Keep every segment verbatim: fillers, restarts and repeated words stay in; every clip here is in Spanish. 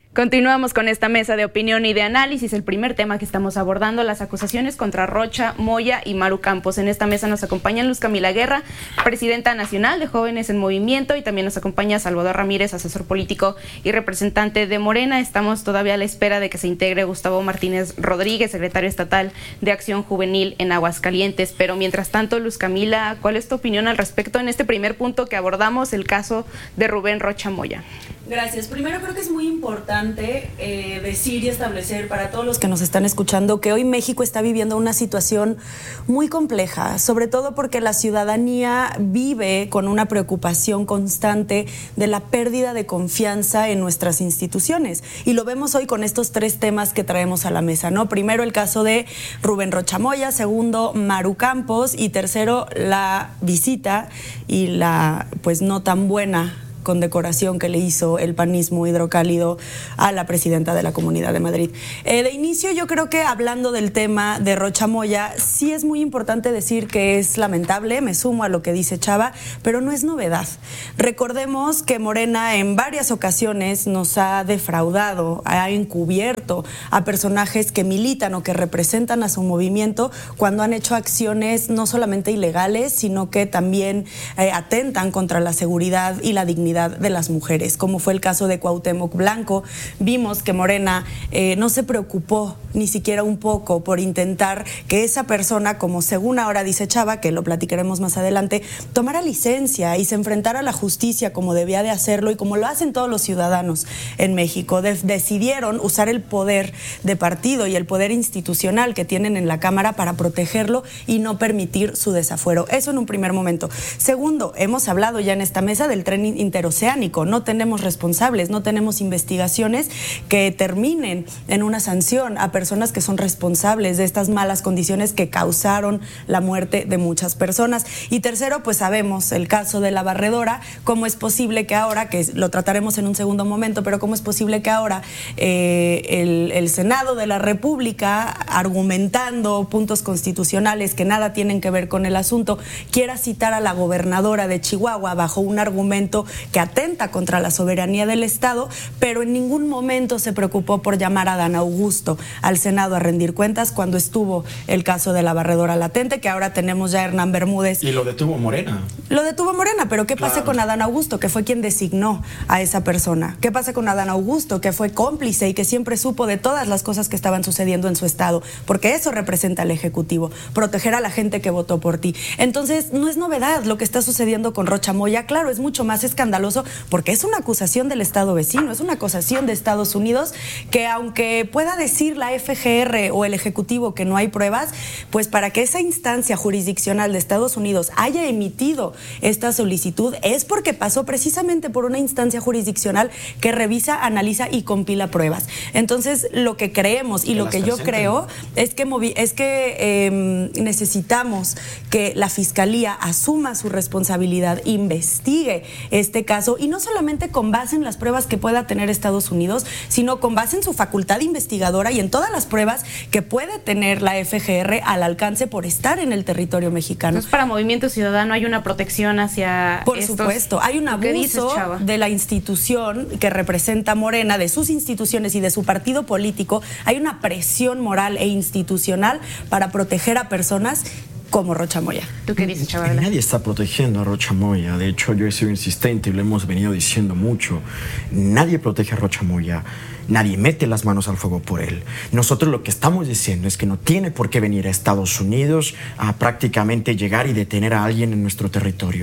Continuamos con esta mesa de opinión y de análisis. El primer tema que estamos abordando, las acusaciones contra Rocha Moya y Maru Campos. En esta mesa nos acompañan Luz Camila Guerra, presidenta nacional de Jóvenes en Movimiento, y también nos acompaña Salvador Ramírez, asesor político y representante de Morena. Estamos todavía a la espera de que se integre Gustavo Martínez Rodríguez, secretario estatal de Acción Juvenil en Aguascalientes. Pero mientras tanto, Luz Camila, ¿cuál es tu opinión al respecto en este primer punto que abordamos, el caso de Rubén Rocha Moya? Gracias. Primero, creo que es muy importante eh, decir y establecer para todos los que nos están escuchando que hoy México está viviendo una situación muy compleja, sobre todo porque la ciudadanía vive con una preocupación constante de la pérdida de confianza en nuestras instituciones. Y lo vemos hoy con estos tres temas que traemos a la mesa, ¿no? Primero, el caso de Rubén Rocha Moya, segundo, Maru Campos, y tercero, la visita y la, pues, no tan buena condecoración que le hizo el panismo hidrocálido a la presidenta de la Comunidad de Madrid. Eh, de inicio, yo creo que hablando del tema de Rocha Moya, sí es muy importante decir que es lamentable, me sumo a lo que dice Chava, pero no es novedad. Recordemos que Morena en varias ocasiones nos ha defraudado, ha encubierto a personajes que militan o que representan a su movimiento cuando han hecho acciones no solamente ilegales, sino que también eh, atentan contra la seguridad y la dignidad de las mujeres, como fue el caso de Cuauhtémoc Blanco. Vimos que Morena eh, no se preocupó ni siquiera un poco por intentar que esa persona, como según ahora dice Chava, que lo platicaremos más adelante, tomara licencia y se enfrentara a la justicia como debía de hacerlo y como lo hacen todos los ciudadanos en México. De- decidieron usar el poder de partido y el poder institucional que tienen en la Cámara para protegerlo y no permitir su desafuero. Eso en un primer momento. Segundo, hemos hablado ya en esta mesa del tren interoceánico. No tenemos responsables, no tenemos investigaciones que terminen en una sanción a personas que son responsables de estas malas condiciones que causaron la muerte de muchas personas. Y tercero, pues sabemos el caso de la barredora. ¿Cómo es posible que ahora, que lo trataremos en un segundo momento, pero cómo es posible que ahora eh, el, el Senado de la República, argumentando puntos constitucionales que nada tienen que ver con el asunto, quiera citar a la gobernadora de Chihuahua bajo un argumento que atenta contra la soberanía del Estado, pero en ningún momento se preocupó por llamar a Adán Augusto al Senado a rendir cuentas cuando estuvo el caso de la barredora latente, que ahora tenemos ya a Hernán Bermúdez. Y lo detuvo Morena. Lo detuvo Morena, pero ¿qué Claro. pasa con Adán Augusto, que fue quien designó a esa persona? ¿Qué pasa con Adán Augusto, que fue cómplice y que siempre supo de todas las cosas que estaban sucediendo en su estado? Porque eso representa al Ejecutivo, proteger a la gente que votó por ti. Entonces, no es novedad lo que está sucediendo con Rocha Moya. Claro, es mucho más escandaloso porque es una acusación del Estado vecino, es una acusación de Estados Unidos que, aunque pueda decir la F G R o el Ejecutivo que no hay pruebas, pues para que esa instancia jurisdiccional de Estados Unidos haya emitido esta solicitud es porque pasó precisamente por una instancia jurisdiccional que revisa, analiza y compila pruebas. Entonces, lo que creemos y que lo que yo presenten. creo es que, movi- es que eh, necesitamos que la Fiscalía asuma su responsabilidad, investigue este caso, y no solamente con base en las pruebas que pueda tener Estados Unidos, sino con base en su facultad investigadora y en todas las pruebas que puede tener la F G R al alcance por estar en el territorio mexicano. Entonces, para Movimiento Ciudadano hay una protección hacia Por estos... supuesto, hay un ¿Qué dices, abuso Chava? de la institución que representa Morena, de sus instituciones y de su partido político. Hay una presión moral e institucional para proteger a personas como Rocha Moya. ¿Tú qué dices, Chava? Nadie está protegiendo a Rocha Moya. De hecho, yo he sido insistente y lo hemos venido diciendo mucho. Nadie protege a Rocha Moya. Nadie mete las manos al fuego por él. Nosotros lo que estamos diciendo es que no tiene por qué venir a Estados Unidos a prácticamente llegar y detener a alguien en nuestro territorio.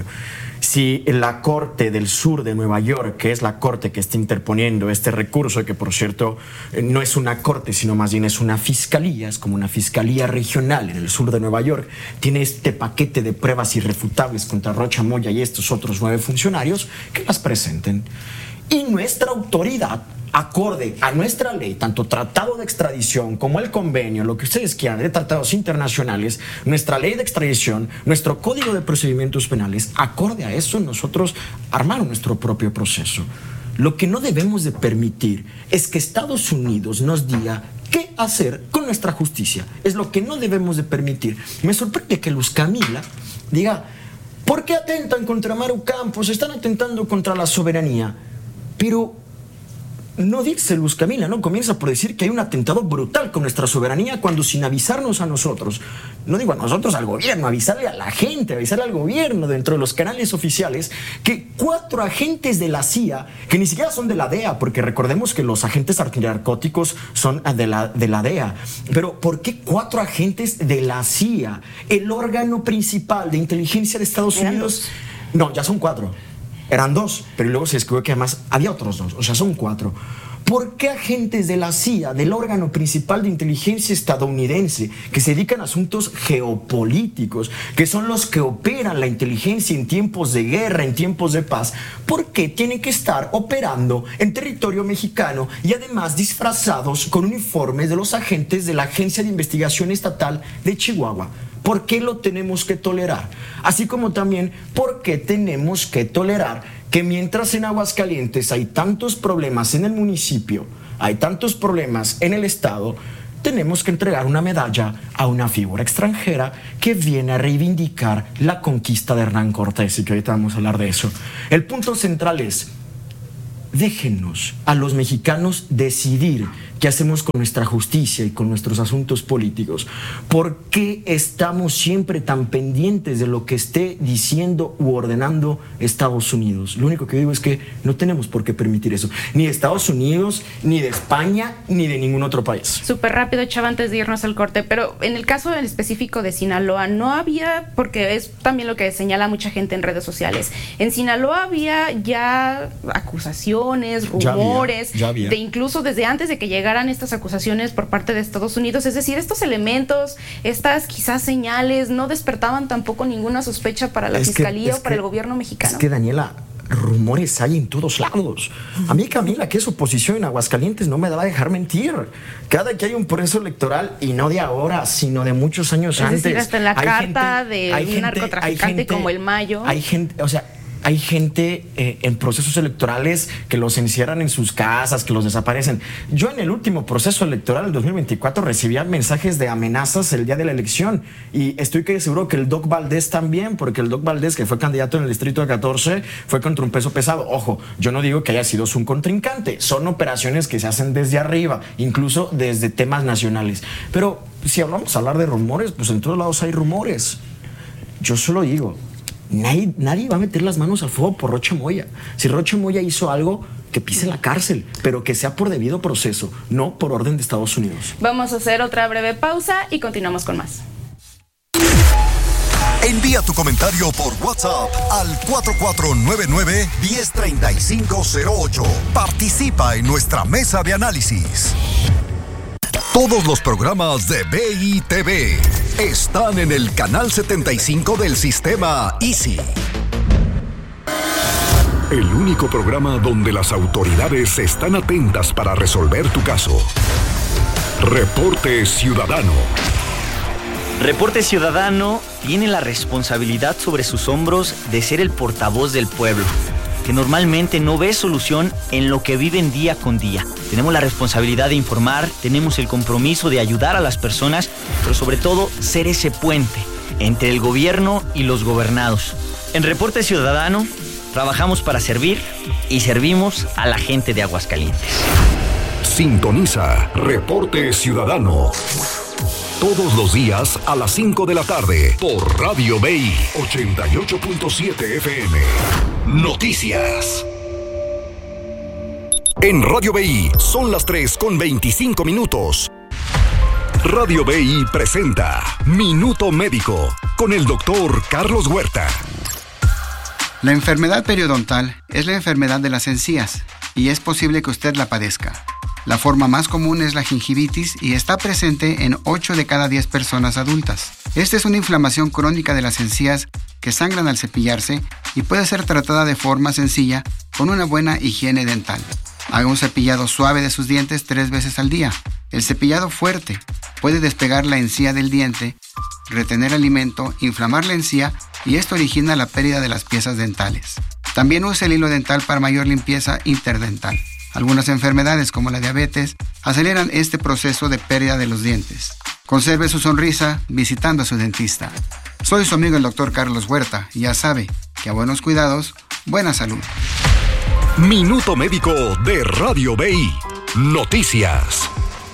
Si la Corte del Sur de Nueva York, que es la Corte que está interponiendo este recurso, que por cierto no es una Corte, sino más bien es una fiscalía, es como una fiscalía regional en el sur de Nueva York, tiene este paquete de pruebas irrefutables contra Rocha Moya y estos otros nueve funcionarios, que las presenten. Y nuestra autoridad, acorde a nuestra ley, tanto tratado de extradición como el convenio, lo que ustedes quieran, de tratados internacionales, nuestra ley de extradición, nuestro código de procedimientos penales, acorde a eso nosotros armamos nuestro propio proceso. Lo que no debemos de permitir es que Estados Unidos nos diga qué hacer con nuestra justicia. Es lo que no debemos de permitir. Me sorprende que Luz Camila diga, ¿por qué atentan contra Maru Campos? Están atentando contra la soberanía. Pero no dice Luz Camila, ¿no? Comienza por decir que hay un atentado brutal con nuestra soberanía cuando sin avisarnos a nosotros, no digo a nosotros, al gobierno, avisarle a la gente, avisarle al gobierno dentro de los canales oficiales que cuatro agentes de la C I A, que ni siquiera son de la D E A, porque recordemos que los agentes antinarcóticos son de la, de la D E A, pero ¿por qué cuatro agentes de la C I A, el órgano principal de inteligencia de Estados Unidos? No, ya son cuatro. Eran dos, pero luego se descubrió que además había otros dos, o sea, son cuatro. ¿Por qué agentes de la C I A, del órgano principal de inteligencia estadounidense, que se dedican a asuntos geopolíticos, que son los que operan la inteligencia en tiempos de guerra, en tiempos de paz, por qué tienen que estar operando en territorio mexicano y además disfrazados con uniformes de los agentes de la Agencia de Investigación Estatal de Chihuahua? ¿Por qué lo tenemos que tolerar? Así como también, ¿por qué tenemos que tolerar que mientras en Aguascalientes hay tantos problemas en el municipio, hay tantos problemas en el estado, tenemos que entregar una medalla a una figura extranjera que viene a reivindicar la conquista de Hernán Cortés? Y que ahorita vamos a hablar de eso. El punto central es: déjennos a los mexicanos decidir qué hacemos con nuestra justicia y con nuestros asuntos políticos. ¿Por qué estamos siempre tan pendientes de lo que esté diciendo u ordenando Estados Unidos? Lo único que digo es que no tenemos por qué permitir eso, ni de Estados Unidos, ni de España, ni de ningún otro país. Súper rápido, Chava, antes de irnos al corte, pero en el caso en específico de Sinaloa, no había, porque es también lo que señala mucha gente en redes sociales, en Sinaloa había ya acusaciones, rumores, ya había, ya había. de incluso desde antes de que llegara estas acusaciones por parte de Estados Unidos, es decir, estos elementos, estas quizás señales, no despertaban tampoco ninguna sospecha para la es fiscalía que, o para que, el gobierno mexicano. Es que, Daniela, rumores hay en todos lados. A mí, Camila, que es oposición en Aguascalientes, no me va a dejar mentir. Cada que hay un proceso electoral, y no de ahora, sino de muchos años es antes. Es decir, hasta en la carta gente, de un gente, narcotraficante gente, como el Mayo. Hay gente, o sea, hay gente eh, en procesos electorales que los encierran en sus casas, que los desaparecen. Yo en el último proceso electoral del dos mil veinticuatro recibía mensajes de amenazas el día de la elección, y estoy que seguro que el Doc Valdés también, porque el Doc Valdés, que fue candidato en el distrito catorce, fue contra un peso pesado. Ojo, yo no digo que haya sido su contrincante, son operaciones que se hacen desde arriba, incluso desde temas nacionales. Pero si hablamos a hablar de rumores, pues en todos lados hay rumores. Yo solo digo, Nadie, nadie va a meter las manos al fuego por Rocha Moya. Si Rocha Moya hizo algo, que pise la cárcel, pero que sea por debido proceso, no por orden de Estados Unidos. Vamos a hacer otra breve pausa y continuamos con más. Envía tu comentario por WhatsApp al cuatro cuatro nueve nueve, uno cero tres cinco cero ocho. Participa en nuestra mesa de análisis. Todos los programas de B I T V están en el canal setenta y cinco del sistema Easy. El único programa donde las autoridades están atentas para resolver tu caso. Reporte Ciudadano. Reporte Ciudadano tiene la responsabilidad sobre sus hombros de ser el portavoz del pueblo, que normalmente no ve solución en lo que viven día con día. Tenemos la responsabilidad de informar, tenemos el compromiso de ayudar a las personas, pero sobre todo ser ese puente entre el gobierno y los gobernados. En Reporte Ciudadano trabajamos para servir y servimos a la gente de Aguascalientes. Sintoniza Reporte Ciudadano todos los días a las cinco de la tarde por Radio B I ochenta y ocho punto siete F M. Noticias. En Radio B I son las tres con veinticinco minutos. Radio B I presenta Minuto Médico con el doctor Carlos Huerta. La enfermedad periodontal es la enfermedad de las encías y es posible que usted la padezca. La forma más común es la gingivitis y está presente en ocho de cada diez personas adultas. Esta es una inflamación crónica de las encías que sangran al cepillarse y puede ser tratada de forma sencilla con una buena higiene dental. Haga un cepillado suave de sus dientes tres veces al día. El cepillado fuerte puede despegar la encía del diente, retener alimento, inflamar la encía y esto origina la pérdida de las piezas dentales. También use el hilo dental para mayor limpieza interdental. Algunas enfermedades como la diabetes aceleran este proceso de pérdida de los dientes. Conserve su sonrisa visitando a su dentista. Soy su amigo el doctor Carlos Huerta y ya sabe que a buenos cuidados, buena salud. Minuto Médico de Radio B I. Noticias.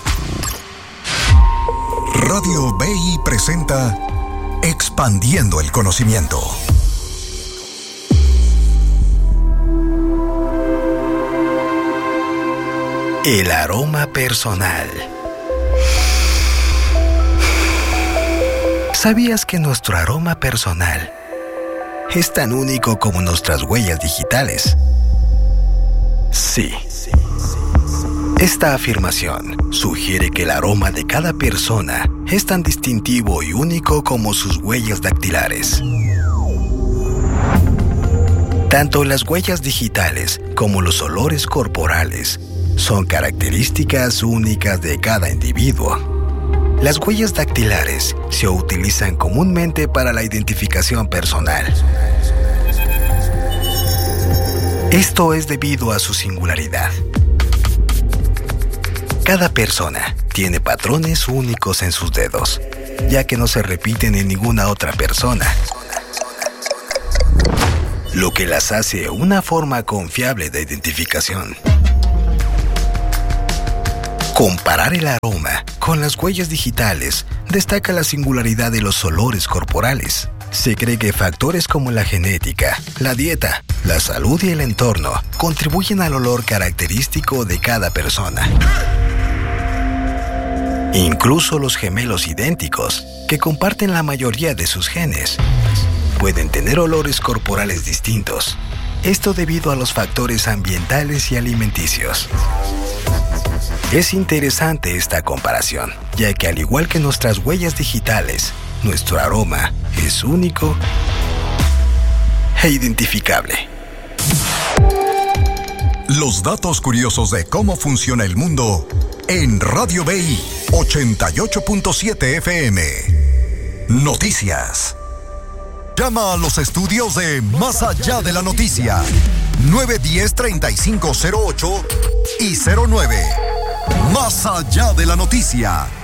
Radio B I presenta Expandiendo el Conocimiento. El aroma personal. ¿Sabías que nuestro aroma personal es tan único como nuestras huellas digitales? Sí. Esta afirmación sugiere que el aroma de cada persona es tan distintivo y único como sus huellas dactilares. Tanto las huellas digitales como los olores corporales son características únicas de cada individuo. Las huellas dactilares se utilizan comúnmente para la identificación personal. Esto es debido a su singularidad. Cada persona tiene patrones únicos en sus dedos, ya que no se repiten en ninguna otra persona, lo que las hace una forma confiable de identificación. Comparar el aroma con las huellas digitales destaca la singularidad de los olores corporales. Se cree que factores como la genética, la dieta, la salud y el entorno contribuyen al olor característico de cada persona. Incluso los gemelos idénticos, que comparten la mayoría de sus genes, pueden tener olores corporales distintos. Esto debido a los factores ambientales y alimenticios. Es interesante esta comparación, ya que al igual que nuestras huellas digitales, nuestro aroma es único e identificable. Los datos curiosos de cómo funciona el mundo en Radio B I ochenta y ocho punto siete F M. Noticias. Llama a los estudios de Más Allá de la Noticia. nueve uno cero, treinta y cinco cero ocho y cero nueve. Más Allá de la Noticia.